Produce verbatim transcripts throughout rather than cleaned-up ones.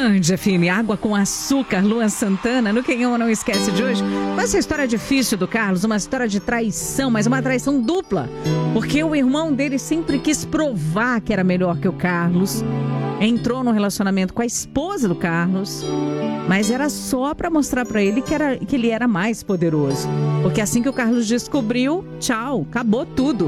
Band F M, Água com Açúcar, Luan Santana, no Quem Ama Não Esquece de hoje. Com essa história difícil do Carlos, uma história de traição, mas uma traição dupla. Porque o irmão dele sempre quis provar que era melhor que o Carlos. Entrou num relacionamento com a esposa do Carlos, mas era só pra mostrar pra ele que, era, que ele era mais poderoso. Porque assim que o Carlos descobriu, tchau, acabou tudo.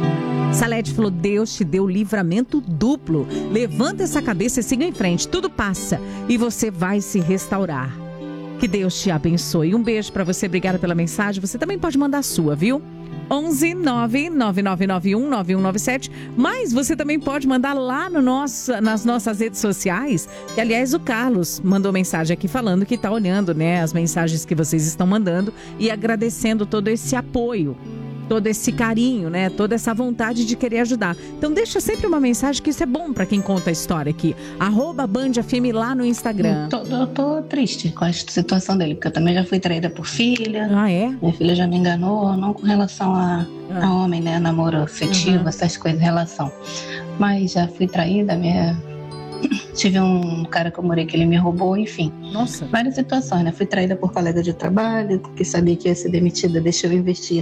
Salete falou, Deus te deu livramento duplo. Levanta essa cabeça e siga em frente. Tudo passa e você vai se restaurar. Que Deus te abençoe. Um beijo pra você, obrigada pela mensagem. Você também pode mandar a sua, viu? onze nove nove nove nove um nove um nove sete. Mas você também pode mandar lá no nosso, nas nossas redes sociais. Que, aliás, o Carlos mandou mensagem aqui falando que tá olhando, né, as mensagens que vocês estão mandando e agradecendo todo esse apoio, todo esse carinho, né? Toda essa vontade de querer ajudar. Então deixa sempre uma mensagem, que isso é bom pra quem conta a história aqui. Arroba Band F M lá no Instagram. Eu tô, eu tô triste com a situação dele, porque eu também já fui traída por filha. Ah, é? Minha filha já me enganou, não com relação a, ah. a homem, né? Namoro afetivo, uhum. essas coisas, relação. Mas já fui traída, minha... Tive um cara que eu morei que ele me roubou, enfim. Nossa. Várias situações, né? Fui traída por colega de trabalho, porque sabia que ia ser demitida, deixa eu investir.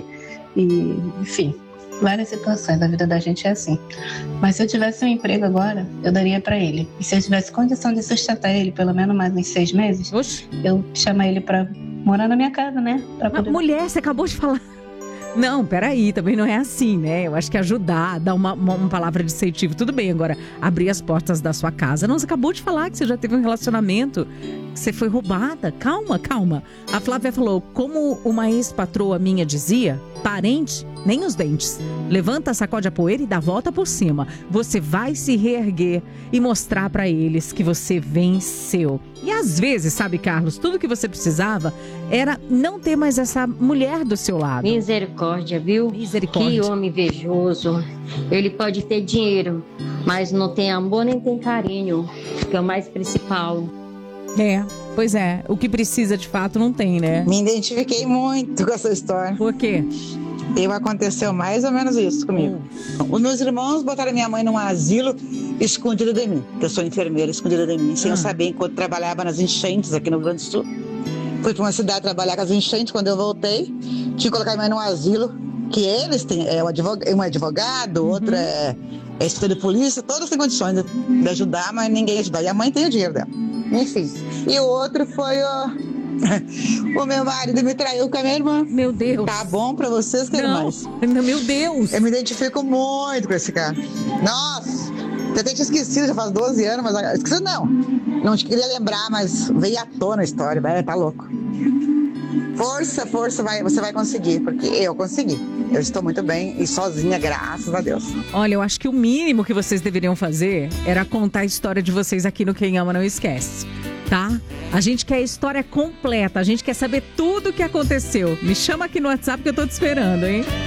E, enfim, várias situações, a vida da gente é assim. Mas se eu tivesse um emprego agora, eu daria pra ele. E se eu tivesse condição de sustentar ele pelo menos mais uns seis meses, Oxe. eu chamar ele pra morar na minha casa, né? Pra poder... Mulher, você acabou de falar. Não, peraí, também não é assim, né? Eu acho que ajudar, dar uma, uma, uma palavra de incentivo, tudo bem. Agora, abrir as portas da sua casa. Não, você acabou de falar que você já teve um relacionamento, que você foi roubada. Calma, calma. A Flávia falou, como uma ex-patroa minha dizia, parente, nem os dentes. Levanta, sacode a poeira e dá a volta por cima. Você vai se reerguer e mostrar pra eles que você venceu. E às vezes, sabe, Carlos, tudo que você precisava era não ter mais essa mulher do seu lado. Misericórdia, viu? Misericórdia. Que homem invejoso. Ele pode ter dinheiro, mas não tem amor nem tem carinho, que é o mais principal. É, pois é. O que precisa de fato não tem, né? Me identifiquei muito com essa história. Por quê? Eu aconteceu mais ou menos isso comigo. Hum. Os meus irmãos botaram minha mãe num asilo escondida de mim, que eu sou enfermeira, escondida de mim, sem hum. eu saber, enquanto trabalhava nas enchentes aqui no Rio Grande do Sul. Fui para uma cidade trabalhar com as enchentes. Quando eu voltei, tinha que colocar minha mãe num asilo, que eles têm, é um advogado, um advogado uhum. outro é, é escritor de polícia, todos têm condições de, de ajudar, mas ninguém ajuda. E a mãe tem o dinheiro dela. Enfim. E o outro foi o... O meu marido me traiu com a minha irmã. Meu Deus. Tá bom pra vocês, que mais? Meu Deus. Eu me identifico muito com esse cara. Nossa, eu até tinha esquecido, já faz doze anos, mas esqueci não. Não queria lembrar, mas veio à tona a história, vai, tá louco. Força, força, vai, você vai conseguir, porque eu consegui. Eu estou muito bem e sozinha, graças a Deus. Olha, eu acho que o mínimo que vocês deveriam fazer era contar a história de vocês aqui no Quem Ama Não Esquece. Tá? A gente quer a história completa, a gente quer saber tudo o que aconteceu. Me chama aqui no WhatsApp que eu tô te esperando, hein?